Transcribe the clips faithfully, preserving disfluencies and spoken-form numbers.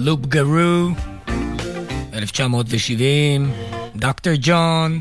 לופ גרו, אלף תשע מאות שבעים, דוקטור ג'ון,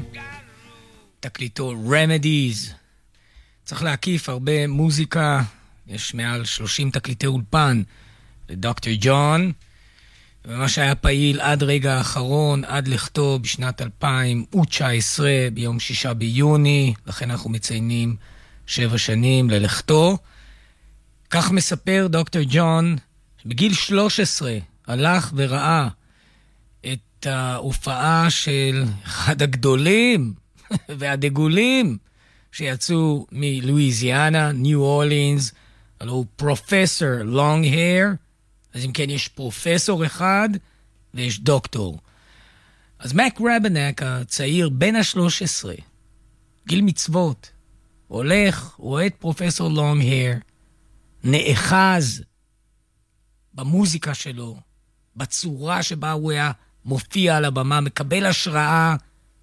תקליטו רמדיז. צריך להקיף הרבה מוזיקה, יש מעל שלושים תקליטי אולפן לדוקטור ג'ון, ומה שהיה פעיל עד רגע האחרון, עד לכתו בשנת אלפיים תשע עשרה, ביום שישה ביוני, לכן אנחנו מציינים שבע שנים ללכתו. כך מספר דוקטור ג'ון, בגיל שלוש עשרה הלך וראה את ההופעה של אחד הגדולים והדגולים שיצאו מלואיזיאנה, ניו אורלינס, הלוא הוא פרופסור לונג היר. אז אם כן, יש פרופסור אחד ויש דוקטור. אז מק רבנק הצעיר בן ה-שלוש עשרה, גיל מצוות, הולך, רואה את פרופסור לונג היר, נאחז במוזיקה שלו, בצורה שבה הוא היה מופיע על הבמה, מקבל השראה,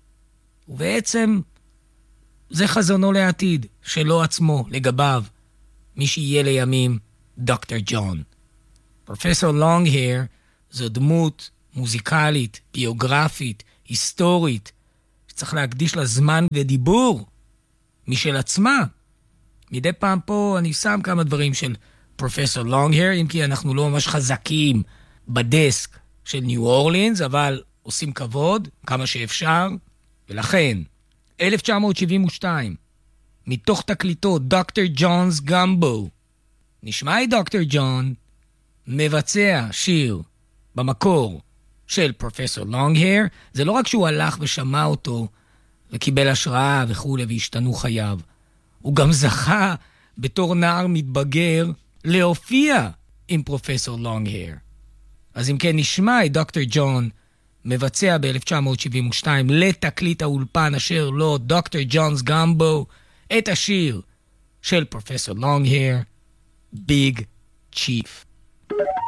ובעצם זה חזונו לעתיד, שלו עצמו, לגביו, מי שיהיה לימים דוקטור ג'ון. פרופסור לונג היר זו דמות מוזיקלית, ביוגרפית, היסטורית, שצריך להקדיש לה זמן ודיבור משל עצמה. מדי פעם פה אני שם כמה דברים של פרופסור לונג היר, אם כי אנחנו לא ממש חזקים בדסק של ניו אורלינס, אבל עושים כבוד כמה שאפשר. ולכן, אלף תשע מאות שבעים ושתיים, מתוך תקליטו דוקטור ג'ונס גמבו, נשמע את דוקטור ג'ון מבצע שיר במקור של פרופסור לונג היר. זה לא רק שהוא הלך ושמע אותו וקיבל השראה וכו' והשתנו חייו, הוא גם זכה בתור נער מתבגר להופיע עם פרופסור לונג היר. אז אם כן, נשמע את דוקטור ג'ון מבצע ב-אלף תשע מאות שבעים ושתיים לתקליט האולפן אשר לו דוקטור ג'ונס גמבו את השיר של פרופסור לונג היר, ביג צ'יף.